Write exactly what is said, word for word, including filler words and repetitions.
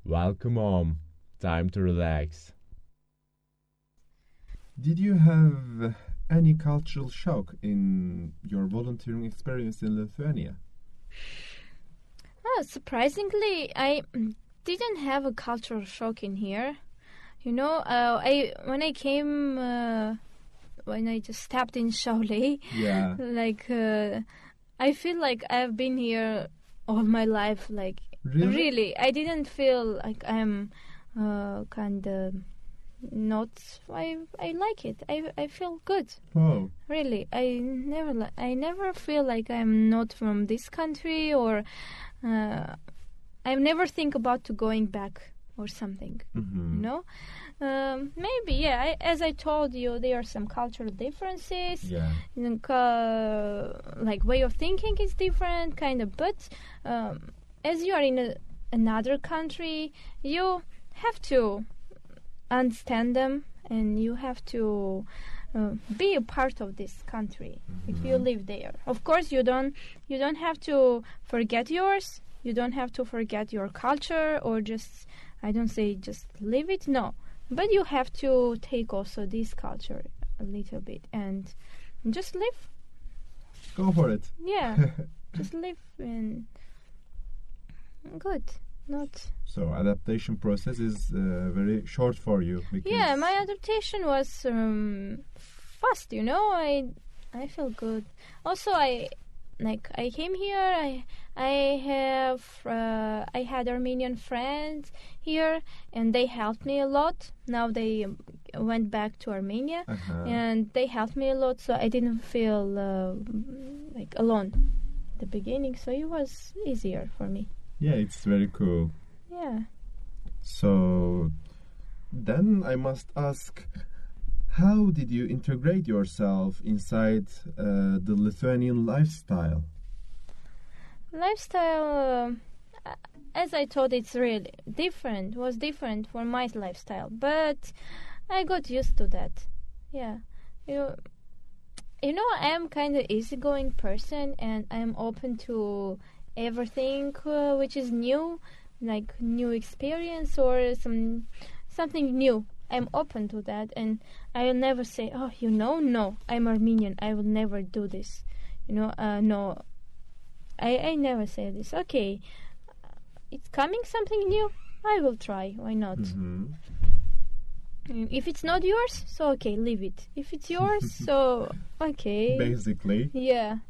Welcome home. Time to relax. Did you have any cultural shock in your volunteering experience in Lithuania? Oh, surprisingly, I didn't have a cultural shock in here. You know, uh, I when I came, uh, when I just stepped in Šiauliai, Yeah. like uh, I feel like I've been here all my life. Like Really? really, I didn't feel like I'm uh, kind of not. I I like it. I I feel good. Wow. Really, I never li- I never feel like I'm not from this country, or uh, I never think about to going back or something. Mm-hmm. You know, um, maybe yeah. I, as I told you, there are some cultural differences. Yeah. Like, uh, like way of thinking is different, kind of. But um, as you are in a, another country, you have to understand them, and you have to uh, be a part of this country. Mm-hmm. If you live there, of course, you don't you don't have to forget yours. You don't have to forget your culture, or just I don't say just live it. No, but you have to take also this culture a little bit and just live. Go for it. Yeah, just live and good. Not. So adaptation process is uh, very short for you. Because Yeah, my adaptation was um, fast. You know, I I feel good. Also, I like I came here. I I have uh, I had Armenian friends here, and they helped me a lot. Now they um, went back to Armenia, Uh-huh. and they helped me a lot. So I didn't feel uh, like alone at the beginning. So it was easier for me. Yeah, it's very cool. Yeah. So then I must ask, how did you integrate yourself inside uh, the Lithuanian lifestyle? Lifestyle, uh, as I thought, it's really different. Was different for my lifestyle, but I got used to that. Yeah, you, you know, I am kind of easygoing person, and I am open to everything uh, which is new, like new experience or some something new. I'm open to that, and I will never say, "Oh, you know, no, I'm Armenian. I will never do this." You know, uh, no. I, I never say this. Okay, it's coming something new. I will try. Why not? Mm-hmm. Mm, If it's not yours, so okay, leave it. If it's yours, so okay. Basically. Yeah,